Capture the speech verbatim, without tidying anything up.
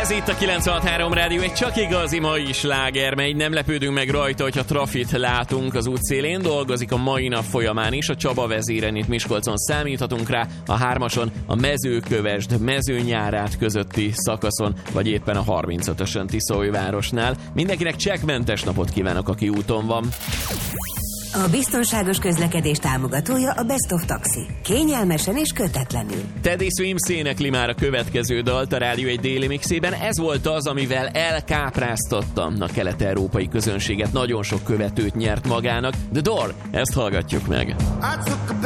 Ez itt a kilencvenhat három Rádió, egy csak igazi mai sláger, mely nem lepődünk meg rajta, hogyha trafit látunk az útszélén. Dolgozik a mai nap folyamán is, a Csaba vezéren itt Miskolcon számíthatunk rá, a hármason, a Mezőkövesd, Mezőnyárát közötti szakaszon, vagy éppen a harmincötösön Tiszaújvárosnál. Mindenkinek csekkmentes napot kívánok, aki úton van. A biztonságos közlekedés támogatója a Best of Taxi. Kényelmesen és kötetlenül. Teddy Swims énekli már a következő dalt a Rádió egy déli mixében. Ez volt az, amivel elkápráztattam a kelet-európai közönséget. Nagyon sok követőt nyert magának. The Door, ezt hallgatjuk meg.